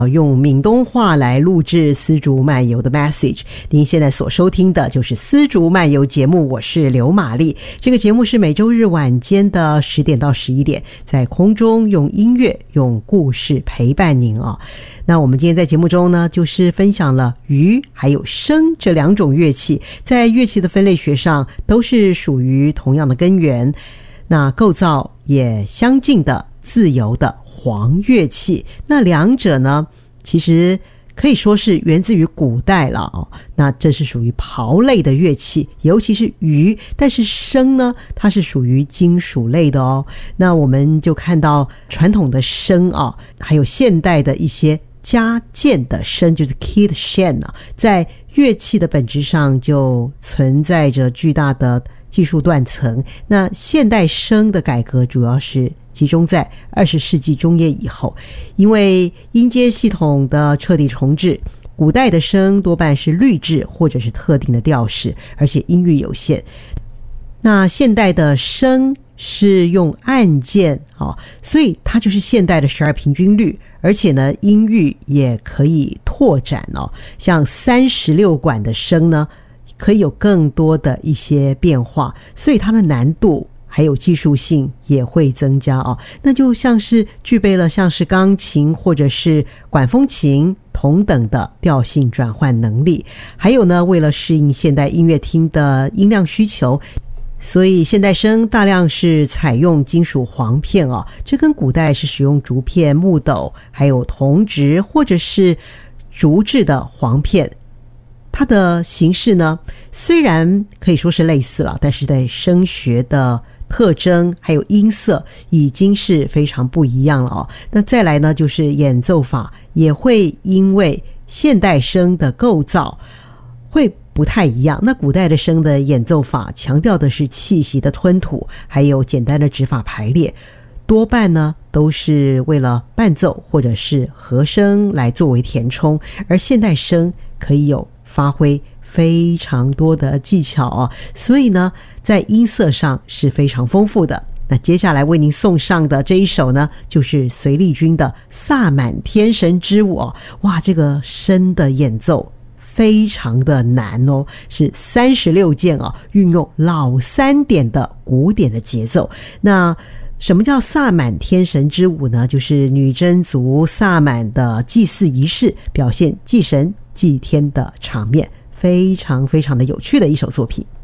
用闽东话来录制丝竹漫游的 message。 您现在所收听的就是丝竹漫游节目，我是刘玛丽。这个节目是每周日晚间的10点到11点，在空中用音乐用故事陪伴您啊。那我们今天在节目中呢，就是分享了庾还有笙这两种乐器，在乐器的分类学上都是属于同样的根源，那构造也相近的自由的黄乐器。那两者呢，其实可以说是源自于古代了哦。那这是属于刨类的乐器，尤其是庾，但是笙呢，它是属于金属类的哦。那我们就看到传统的笙啊，还有现代的一些加键的笙，就是 keyed shan 啊，在乐器的本质上就存在着巨大的技术断层。那现代笙的改革主要是集中在20世纪中叶以后，因为音阶系统的彻底重置，古代的笙多半是律制或者是特定的调式，而且音域有限。那现代的笙是用按键所以它就是现代的12平均律，而且呢音域也可以拓展像36管的笙呢可以有更多的一些变化，所以它的难度还有技术性也会增加那就像是具备了像是钢琴或者是管风琴同等的调性转换能力。还有呢，为了适应现代音乐厅的音量需求，所以现代笙大量是采用金属簧片这跟古代是使用竹片、木斗还有铜质或者是竹制的簧片。它的形式呢虽然可以说是类似了，但是在声学的特征还有音色已经是非常不一样了那再来呢，就是演奏法也会因为现代笙的构造会不太一样。那古代的笙的演奏法强调的是气息的吞吐，还有简单的指法排列，多半呢都是为了伴奏或者是和声来作为填充，而现代笙可以有发挥非常多的技巧所以呢在音色上是非常丰富的。那接下来为您送上的这一首呢，就是隋丽君的萨满天神之舞哇，这个笙的演奏非常的难是36键运用老3点的古典的节奏。那什么叫萨满天神之舞呢？就是女真族萨满的祭祀仪式，表现祭神祭天的场面，非常非常的有趣的一首作品。